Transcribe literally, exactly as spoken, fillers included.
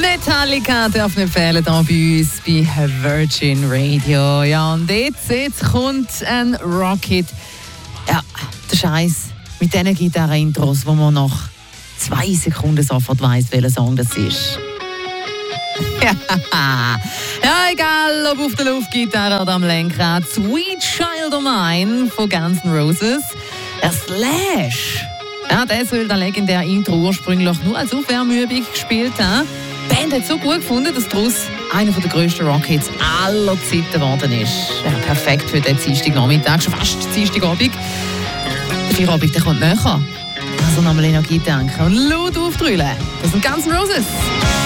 Metallica darf nicht fehlen hier bei uns bei Virgin Radio. Ja, und jetzt, jetzt kommt ein Rocket. Ja, der Scheiß mit diesen Gitarren-Intros, wo man nach zwei Sekunden sofort weiss, welcher Song das ist. Ja, egal ob auf der Luftgitarre oder am Lenkrad. Sweet Child O' Mine von Guns N' Roses. Der Slash. Ja, der soll das legendäre Intro ursprünglich nur als Aufwärmübung gespielt haben. Die Band hat es so gut gefunden, dass daraus einer der grössten Rockhits aller Zeiten geworden ist. Ja, perfekt für den Dienstagnachmittag, schon fast Dienstagabend. Der Feierabend, der kommt näher. Also nochmal Energie tanken und laut aufdrüllen. Das sind Guns N' Roses.